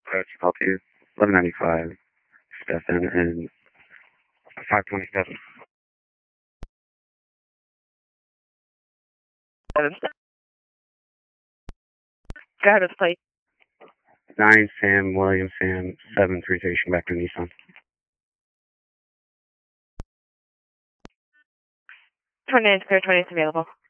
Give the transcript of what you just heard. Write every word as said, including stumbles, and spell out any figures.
Approach call two, eleven ninety-five, Stefan, and five twenty-seven. Driver's plate. nine Sam William Sam seven three station back to Nissan. twenty-nine square, twenty is available.